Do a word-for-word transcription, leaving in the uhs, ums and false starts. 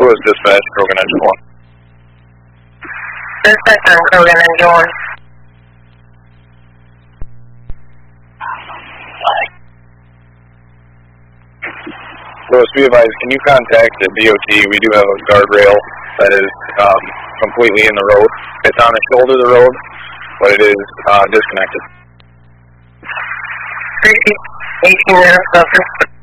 Lewis Dispatch, Krogan Engine one. Dispatch on Krogan Engine one. Lewis, be advised, can you contact the D O T? We do have a guardrail that is um, completely in the road. It's on the shoulder of the road, but it is uh, disconnected. eighteen minutes,